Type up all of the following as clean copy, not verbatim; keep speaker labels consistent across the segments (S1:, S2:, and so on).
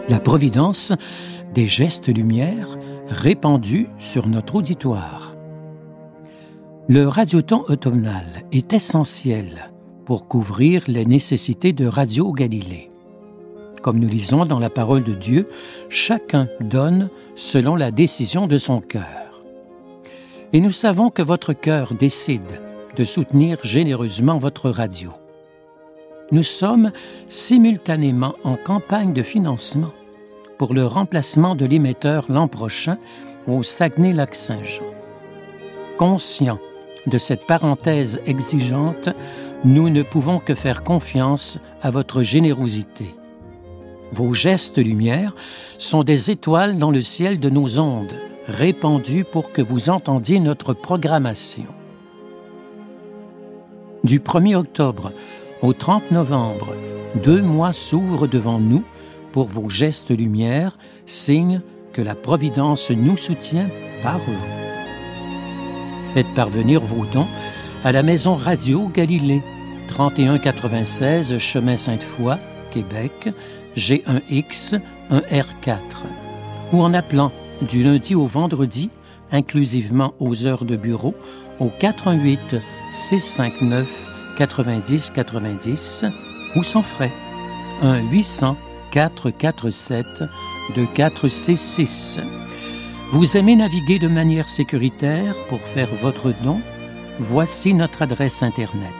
S1: La providence des gestes lumière répandus sur notre auditoire. Le radioton automnal est essentiel pour couvrir les nécessités de Radio Galilée. Comme nous lisons dans la parole de Dieu, chacun donne selon la décision de son cœur. Et nous savons que votre cœur décide de soutenir généreusement votre radio. Nous sommes simultanément en campagne de financement pour le remplacement de l'émetteur l'an prochain au Saguenay-Lac-Saint-Jean. Conscients de cette parenthèse exigeante, nous ne pouvons que faire confiance à votre générosité. Vos gestes lumière sont des étoiles dans le ciel de nos ondes, répandues pour que vous entendiez notre programmation. Du 1er octobre au 30 novembre, 2 mois s'ouvrent devant nous pour vos gestes lumière, signe que la Providence nous soutient par vous. Faites parvenir vos dons à la Maison Radio Galilée, 3196 Chemin Sainte-Foy, Québec, G1X 1R4, ou en appelant du lundi au vendredi, inclusivement aux heures de bureau, au 418 659 90 90 ou sans frais, 1-800 447 2466. Vous aimez naviguer de manière sécuritaire pour faire votre don? Voici notre adresse Internet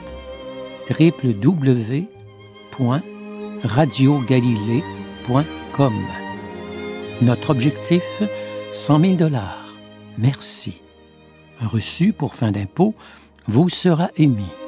S1: www.radiogalilée.com. Notre objectif, 100 000 $. Merci. Un reçu pour fin d'impôt vous sera émis.